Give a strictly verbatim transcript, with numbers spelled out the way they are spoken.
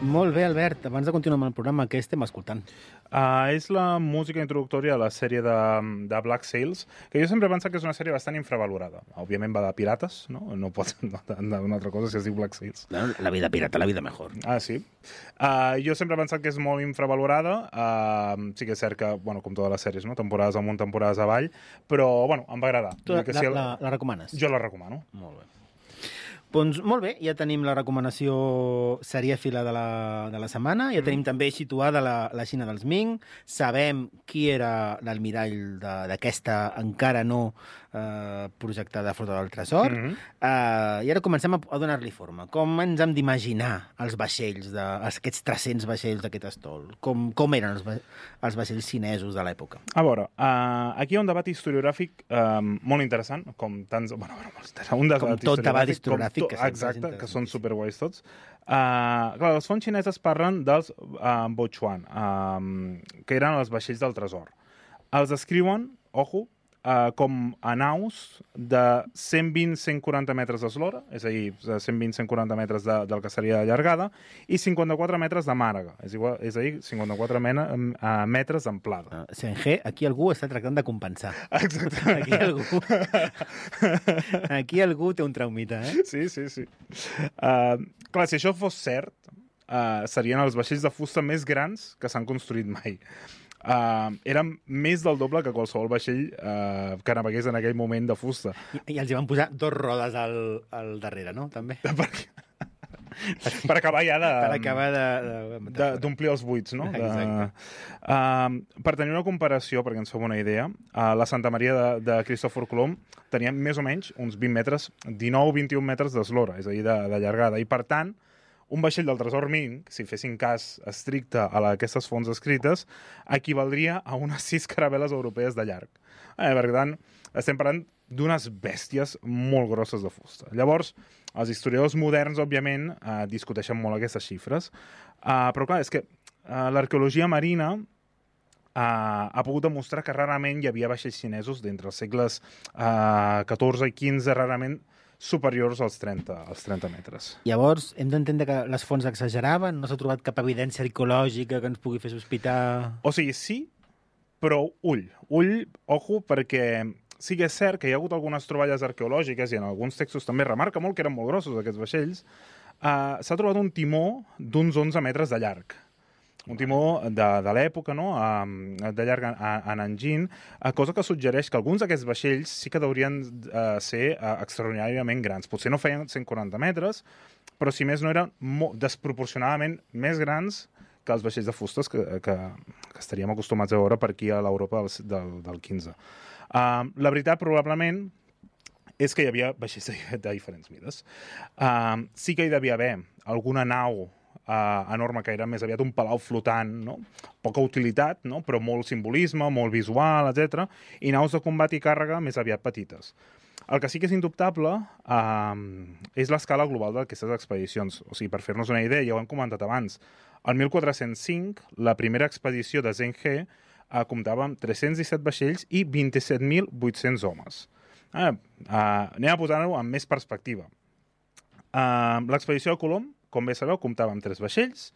Molt bé, Albert. Abans de continuar amb el programa, què estem escoltant? Uh, és la música introductòria a la sèrie de, de Black Sails, que jo sempre he pensat que és una sèrie bastant infravalorada. Òbviament va de pirates, no? No pot anar d'una altra cosa si es diu Black Sails. La vida pirata, la vida mejor. Ah, sí? Uh, jo sempre he pensat que és molt infravalorada. Uh, sí que és cert que, bueno, com totes les sèries, no? Temporades amunt, temporades avall, però, bueno, em va agradar. Tu la, que si la, la, la recomanes? Jo la recomano. Molt bé. Doncs molt bé, ja tenim la recomanació serièfila de la, de la setmana, ja mm. tenim també situada la, la Xina dels Ming, sabem qui era l'almirall d'aquesta encara no eh, projectada Flota del Tresor, mm -hmm. eh, i ara comencem a, a donar-li forma. Com ens hem d'imaginar els vaixells, de, aquests tres-cents vaixells d'aquest estol? Com, com eren els, els vaixells xinesos de l'època? A veure, uh, aquí hi ha un debat historiogràfic uh, molt interessant, com tants... Bueno, bueno, molt interessant. Un debat com tot debat historiogràfic. Que Exacte, que són superguais tots. Uh, clar, les fonts xineses parlen dels uh, Bochuan, uh, que eren els vaixells del tresor. Els descriuen, ojo, uh, com a naus de cent vint a cent quaranta metres d'eslora, és a dir, cent vint a cent quaranta metres de, del que seria de llargada, i cinquanta-quatre metres de màrega, és, igual, és a dir, cinquanta-quatre mena, uh, metres d'amplada. Uh, Sengé, aquí algú està tractant de compensar. Exacte. Aquí algú... aquí algú té un traumita, eh? Sí, sí, sí. Uh, clar, si això fos cert, uh, serien els vaixells de fusta més grans que s'han construït mai. Uh, eren més del doble que qualsevol vaixell uh, que navegués en aquell moment de fusta. I, i els hi van posar dos rodes al, al darrere, no? També. Per, per acabar ja de... Per acabar de... d'omplir els buits, no? Exacte. De, uh, per tenir una comparació, perquè ens fem una idea, uh, la Santa Maria de, de Cristòfor Colom tenia més o menys uns vint metres, dinou vint i un metres d'eslora, és a dir, de, de llargada. I, per tant, un vaixell del tresor Ming, si fessin cas estricte a aquestes fonts escrites, equivaldria a unes sis caravel·les europees de llarg. Eh, per tant, estem parlant d'unes bèsties molt grosses de fusta. Llavors, els historiadors moderns, òbviament, eh, discuteixen molt aquestes xifres, eh, però clar, és que eh, l'arqueologia marina eh, ha pogut demostrar que rarament hi havia vaixells xinesos d'entre els segles eh, catorze i quinze, rarament superiors als trenta, als trenta metres. Llavors, hem d'entendre que les fonts exageraven? No s'ha trobat cap evidència arqueològica que ens pugui fer sospitar? O sigui, sí, però ull. Ull, ojo, perquè sí que és cert que hi ha hagut algunes troballes arqueològiques i en alguns textos també remarca molt que eren molt grossos aquests vaixells. Uh, s'ha trobat un timó d'uns onze metres de llarg. Un timó de, de l'època, no? uh, de llarg a, a Nanjing, uh, cosa que suggereix que alguns d'aquests vaixells sí que deurien uh, ser uh, extraordinàriament grans. Potser no feien cent quaranta metres, però si més no eren desproporcionadament més grans que els vaixells de fustes que, que, que estaríem acostumats a veure per aquí a l'Europa del, del, del quinze. Uh, la veritat, probablement, és que hi havia vaixells de, de diferents mides. Uh, sí que hi devia haver alguna nau Uh, enorme, que era més aviat un palau flotant, no? Poca utilitat, no? Però molt simbolisme, molt visual, etcètera. I naus de combat i càrrega més aviat petites. El que sí que és indubtable uh, és l'escala global d'aquestes expedicions. O sigui, per fer-nos una idea, ja ho hem comentat abans, el mil quatre-cents cinc, la primera expedició de Zheng He uh, comptava amb tres-cents disset vaixells i vint-i-set mil vuit-cents homes. Uh, uh, anem a posar-ho amb més perspectiva. Uh, L'expedició de Colom, com bé sabeu, comptava amb tres vaixells